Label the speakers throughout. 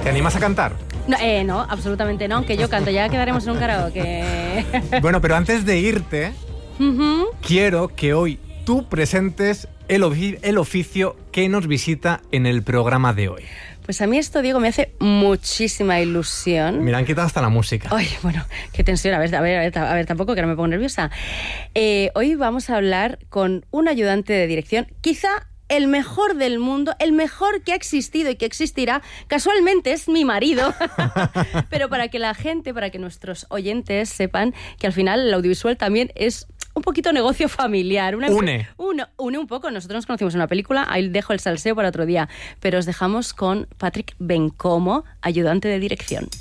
Speaker 1: ¿Te animas a cantar?
Speaker 2: No, absolutamente no, aunque yo canto, ya quedaremos en un karaoke.
Speaker 1: Bueno, pero antes de irte, quiero que hoy tú presentes el oficio que nos visita en el programa de hoy.
Speaker 2: Pues a mí esto, Diego, me hace muchísima ilusión.
Speaker 1: Mira, han quitado hasta la música.
Speaker 2: Ay, bueno, qué tensión. A ver, tampoco que no me pongo nerviosa. Hoy vamos a hablar con un ayudante de dirección, quizá el mejor del mundo, el mejor que ha existido y que existirá. Casualmente es mi marido. Pero para que la gente, para que nuestros oyentes sepan que al final el audiovisual también es un poquito negocio familiar. Une un poco. Nosotros nos conocimos en una película, ahí dejo el salseo para otro día. Pero os dejamos con Patrick Bencomo, ayudante de dirección.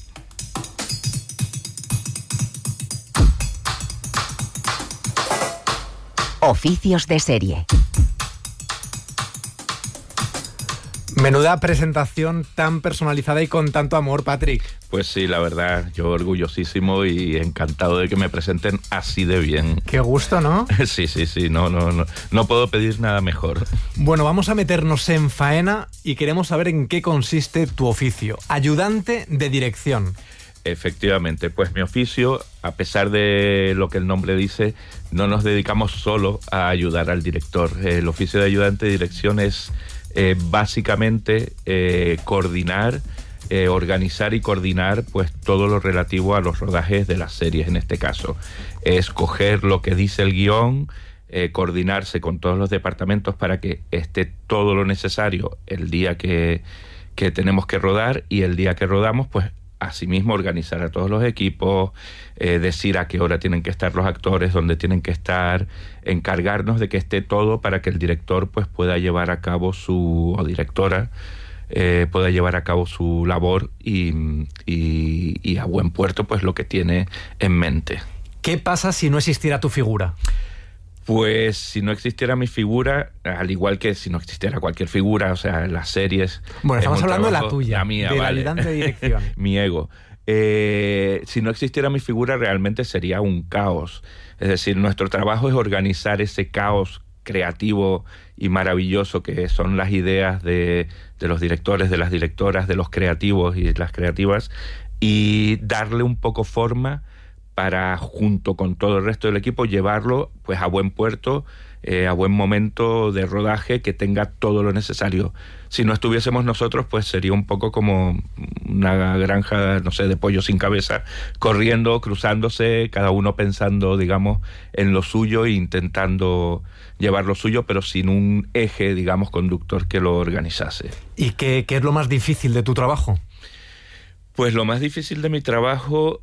Speaker 3: Oficios de serie.
Speaker 1: Menuda presentación tan personalizada y con tanto amor, Patrick.
Speaker 4: Pues sí, la verdad, yo orgullosísimo y encantado de que me presenten así de bien.
Speaker 1: Qué gusto, ¿no?
Speaker 4: Sí, no puedo pedir nada mejor.
Speaker 1: Bueno, vamos a meternos en faena y queremos saber en qué consiste tu oficio. Ayudante de dirección.
Speaker 4: Efectivamente, pues mi oficio, a pesar de lo que el nombre dice, no nos dedicamos solo a ayudar al director. El oficio de ayudante de dirección es básicamente coordinar, organizar y coordinar pues todo lo relativo a los rodajes de las series. En este caso, escoger lo que dice el guión, coordinarse con todos los departamentos para que esté todo lo necesario el día que tenemos que rodar, y el día que rodamos pues asimismo organizar a todos los equipos, decir a qué hora tienen que estar los actores, dónde tienen que estar, encargarnos de que esté todo para que el director pues pueda llevar a cabo o directora pueda llevar a cabo su labor y a buen puerto pues lo que tiene en mente.
Speaker 1: ¿Qué pasa si no existiera tu figura?
Speaker 4: Pues si no existiera mi figura, al igual que si no existiera cualquier figura, o sea, en las series...
Speaker 1: Bueno, estamos hablando de la tuya,
Speaker 4: la mía,
Speaker 1: del
Speaker 4: vale.
Speaker 1: ayudante de dirección.
Speaker 4: Mi ego. Si no existiera mi figura, realmente sería un caos. Es decir, nuestro trabajo es organizar ese caos creativo y maravilloso que son las ideas de los directores, de las directoras, de los creativos y las creativas, y darle un poco forma para, junto con todo el resto del equipo, llevarlo pues a buen puerto, a buen momento de rodaje, que tenga todo lo necesario. Si no estuviésemos nosotros, pues sería un poco como una granja, no sé, de pollo sin cabeza, corriendo, cruzándose, cada uno pensando, digamos, en lo suyo e intentando llevar lo suyo, pero sin un eje, digamos, conductor que lo organizase.
Speaker 1: ¿Y qué es lo más difícil de tu trabajo?
Speaker 4: Pues lo más difícil de mi trabajo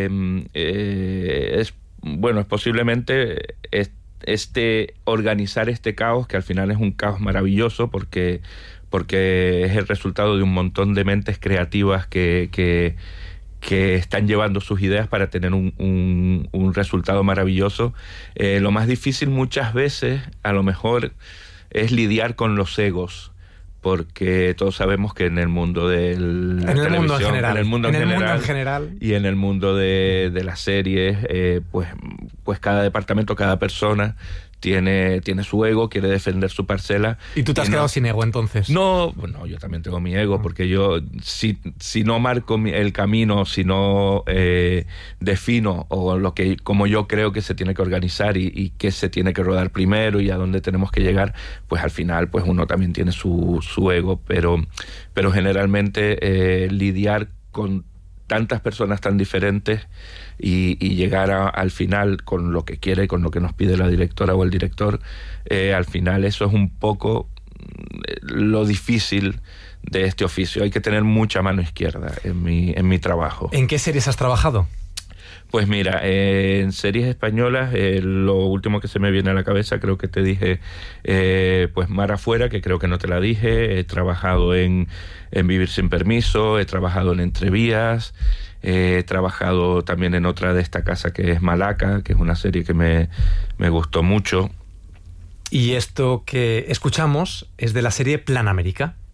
Speaker 4: es posiblemente organizar este caos, que al final es un caos maravilloso porque es el resultado de un montón de mentes creativas que están llevando sus ideas para tener un resultado maravilloso. Lo más difícil muchas veces, a lo mejor, es lidiar con los egos, porque todos sabemos que en el mundo de la televisión, en el mundo en general y en el mundo de las series, pues cada departamento, cada persona tiene su ego, quiere defender su parcela.
Speaker 1: ¿Y tú te has quedado sin ego entonces?
Speaker 4: No, bueno, yo también tengo mi ego, porque yo si no marco el camino, si no defino como yo creo que se tiene que organizar y qué se tiene que rodar primero y a dónde tenemos que llegar, pues al final pues uno también tiene su ego, pero generalmente lidiar con tantas personas tan diferentes y llegar al final con lo que quiere, con lo que nos pide la directora o el director, al final eso es un poco lo difícil de este oficio. Hay que tener mucha mano izquierda en mi trabajo.
Speaker 1: ¿En qué series has trabajado?
Speaker 4: Pues mira, en series españolas, lo último que se me viene a la cabeza, creo que te dije, pues Mar Afuera, que creo que no te la dije. He trabajado en Vivir sin permiso, he trabajado en Entrevías, he trabajado también en otra de esta casa que es Malaca, que es una serie que me gustó mucho.
Speaker 1: Y esto que escuchamos es de la serie Plan América.